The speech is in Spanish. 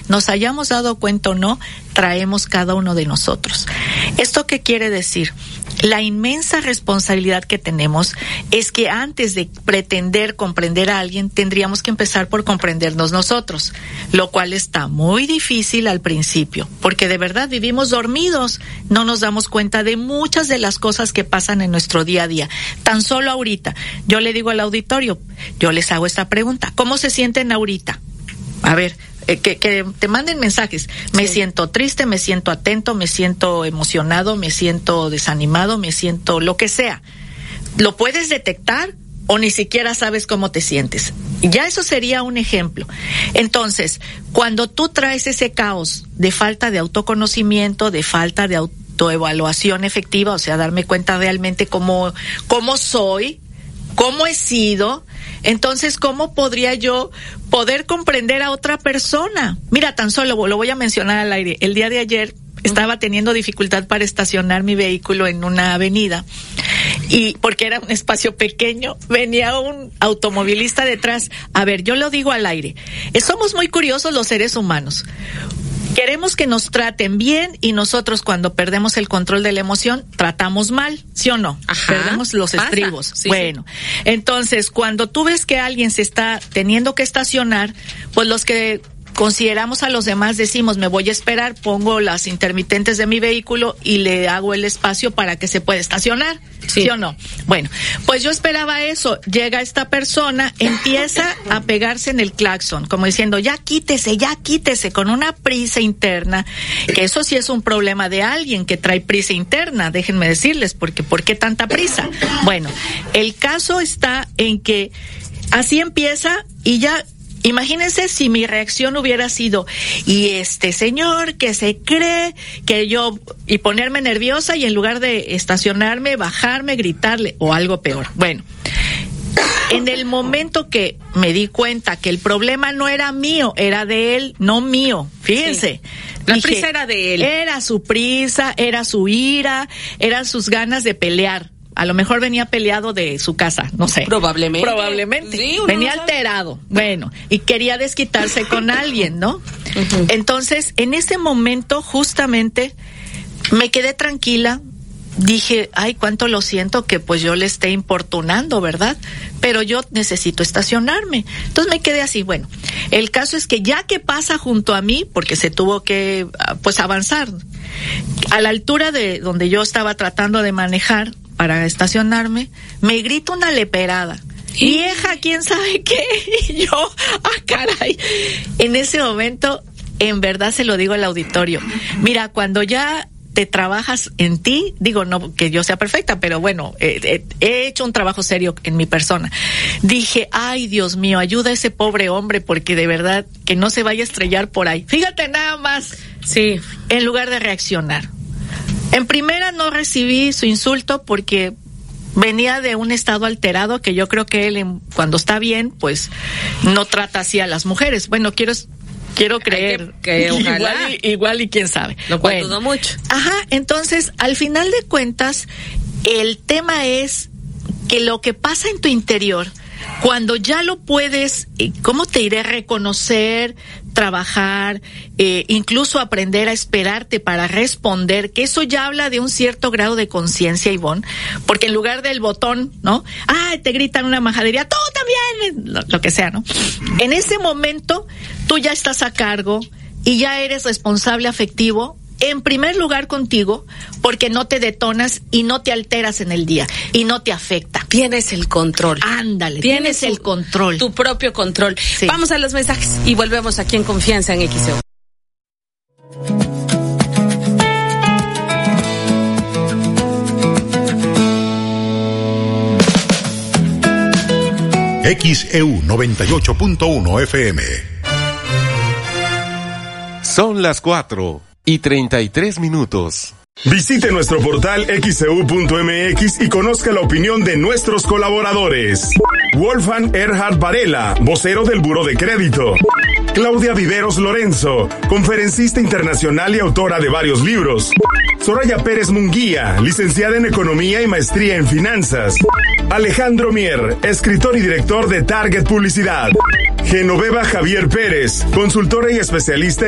nos hayamos dado cuenta o no, traemos cada uno de nosotros. ¿Esto qué quiere decir? La inmensa responsabilidad que tenemos es que antes de pretender comprender a alguien, tendríamos que empezar por comprendernos nosotros, lo cual está muy difícil al principio, porque de verdad vivimos dormidos, no nos damos cuenta de muchas de las cosas que pasan en nuestro día a día. Tan solo ahorita, yo le digo al auditorio, yo les hago esta pregunta, ¿cómo se sienten ahorita? A ver, que te manden mensajes. Me siento triste, me siento atento, me siento emocionado, me siento desanimado, me siento lo que sea. ¿Lo puedes detectar o ni siquiera sabes cómo te sientes? Ya eso sería un ejemplo. Entonces, cuando tú traes ese caos de falta de autoconocimiento, de falta de autoevaluación efectiva, o sea, darme cuenta realmente cómo soy, cómo he sido, entonces, ¿cómo podría yo poder comprender a otra persona? Mira, tan solo lo voy a mencionar al aire. El día de ayer estaba teniendo dificultad para estacionar mi vehículo en una avenida y porque era un espacio pequeño, venía un automovilista detrás. A ver, yo lo digo al aire. Somos muy curiosos los seres humanos. Queremos que nos traten bien y nosotros cuando perdemos el control de la emoción tratamos mal, ¿sí o no? Ajá, perdemos los estribos. Sí, bueno, entonces cuando tú ves que alguien se está teniendo que estacionar, pues los que consideramos a los demás decimos, me voy a esperar, pongo las intermitentes de mi vehículo y le hago el espacio para que se pueda estacionar, ¿sí o no? Bueno, pues yo esperaba eso, llega esta persona, empieza a pegarse en el claxon, como diciendo, ya quítese, con una prisa interna, que eso sí es un problema de alguien que trae prisa interna, déjenme decirles, porque ¿por qué tanta prisa? Bueno, el caso está en que así empieza y ya. Imagínense si mi reacción hubiera sido, y este señor que se cree que yo, y ponerme nerviosa y en lugar de estacionarme, bajarme, gritarle, o algo peor. Bueno, en el momento que me di cuenta que el problema no era mío, era de él, no mío, fíjense. Sí. La prisa era de él. Era su prisa, era su ira, eran sus ganas de pelear. A lo mejor venía peleado de su casa, no sé. Probablemente. Sí, venía alterado. Bueno, y quería desquitarse con alguien, ¿no? Uh-huh. Entonces, en ese momento, justamente, me quedé tranquila. Dije, ay, cuánto lo siento que pues yo le esté importunando, ¿verdad? Pero yo necesito estacionarme. Entonces me quedé así. Bueno, el caso es que ya que pasa junto a mí, porque se tuvo que, pues, avanzar, a la altura de donde yo estaba tratando de manejar, para estacionarme, me grita una leperada. Vieja, quién sabe qué. Y yo, caray. En ese momento, en verdad se lo digo al auditorio. Mira, cuando ya te trabajas en ti, digo, no que yo sea perfecta, pero bueno, he hecho un trabajo serio en mi persona. Dije, ay, Dios mío, ayuda a ese pobre hombre porque de verdad que no se vaya a estrellar por ahí. Fíjate nada más. Sí. En lugar de reaccionar. En primera no recibí su insulto porque venía de un estado alterado que yo creo que él cuando está bien pues no trata así a las mujeres. Bueno, quiero creer que ojalá. Igual y quién sabe. Lo cual dudo mucho. Ajá, entonces al final de cuentas el tema es que lo que pasa en tu interior cuando ya lo puedes, ¿cómo te diré? Reconocer, trabajar, incluso aprender a esperarte para responder, que eso ya habla de un cierto grado de conciencia, Ivonne, porque en lugar del botón, ¿no? Te gritan una majadería, tú también, lo que sea, ¿no? En ese momento, tú ya estás a cargo y ya eres responsable afectivo, en primer lugar contigo, porque no te detonas y no te alteras en el día y no te afecta. Tienes el control. Ándale, tienes el control. Tu propio control. Sí. Vamos a los mensajes y volvemos aquí en Confianza en XEU. XEU 98.1 FM. Son las 4:33. Visite nuestro portal xeu.mx y conozca la opinión de nuestros colaboradores. Wolfgang Erhard Varela, vocero del Buró de Crédito. Claudia Viveros Lorenzo, conferencista internacional y autora de varios libros. Soraya Pérez Munguía, licenciada en Economía y maestría en Finanzas. Alejandro Mier, escritor y director de Target Publicidad. Genoveva Javier Pérez, consultora y especialista